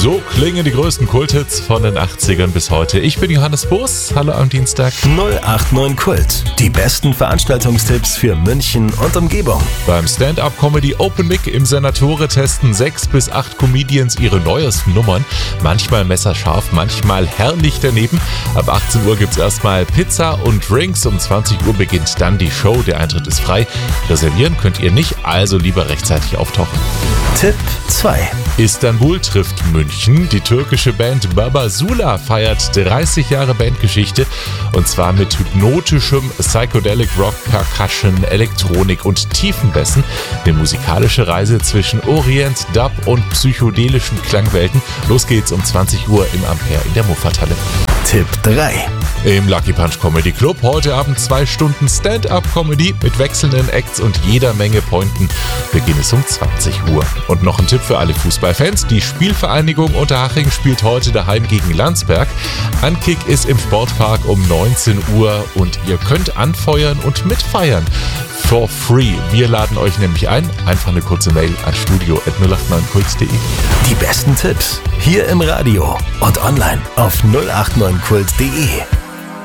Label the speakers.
Speaker 1: So klingen die größten Kulthits von den 80ern bis heute. Ich bin Johannes Boos. Hallo am Dienstag.
Speaker 2: 089 Kult. Die besten Veranstaltungstipps für München und Umgebung.
Speaker 1: Beim Stand-Up-Comedy Open Mic im Senatore testen 6 bis 8 Comedians ihre neuesten Nummern. Manchmal messerscharf, manchmal herrlich daneben. Ab 18 Uhr gibt's erstmal Pizza und Drinks. Um 20 Uhr beginnt dann die Show. Der Eintritt ist frei. Reservieren könnt ihr nicht, also lieber rechtzeitig auftauchen.
Speaker 2: Tipp 2.
Speaker 1: Istanbul trifft München. Die türkische Band Baba Sula feiert 30 Jahre Bandgeschichte und zwar mit hypnotischem Psychedelic Rock, Percussion, Elektronik und tiefen Bässen. Eine musikalische Reise zwischen Orient, Dub und psychedelischen Klangwelten. Los geht's um 20 Uhr im Ampere in der Muffathalle.
Speaker 2: Tipp 3.
Speaker 1: Im Lucky Punch Comedy Club heute Abend 2 Stunden Stand-Up-Comedy mit wechselnden Acts und jeder Menge Pointen. Beginn ist um 20 Uhr. Und noch ein Tipp für alle Fußballfans. Die Spielvereinigung Unterhaching spielt heute daheim gegen Landsberg. Ankick ist im Sportpark um 19 Uhr und ihr könnt anfeuern und mitfeiern. For free. Wir laden euch nämlich ein. Einfach eine kurze Mail an studio@089kult.de.
Speaker 2: Die besten Tipps hier im Radio und online auf 089kult.de.